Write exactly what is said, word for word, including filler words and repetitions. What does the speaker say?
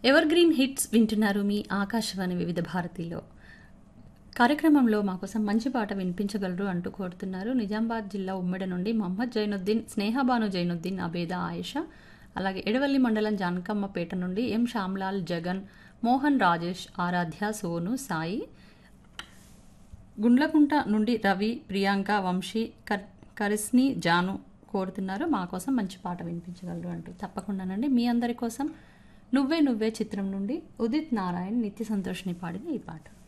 Ever green hits వింటున్నారు మీ ఆకాశవాణి వివిధ భారతిలో. కార్యక్రమంలో మాకోసం మంచి పాట వినిపించగలరు అంటూ కోరుతున్నారు నిజామాబాద్ జిల్లా ఉమ్మడి నుండి మహమ్మద్ జైనుద్దీన్, స్నేహబాను జైనుద్దీన్, అబేద ఆయేషా. అలాగే ఎడవల్లి మండలం జానకమ్మపేట నుండి ఎం శ్యామ్లాల్, జగన్, మోహన్, రాజేష్, ఆరాధ్య, సోను, సాయి. గుండ్లకుంట నుండి రవి, ప్రియాంక, వంశీ, కర్ కరిస్ని, జాను కోరుతున్నారు మా కోసం మంచి పాట వినిపించగలరు అంటూ. తప్పకుండానండి, మీ అందరి కోసం నువ్వే నువ్వే చిత్రం నుండి ఉదిత్ నారాయణ్, నిత్య సంతోష్ని పాడిన ఈ పాట.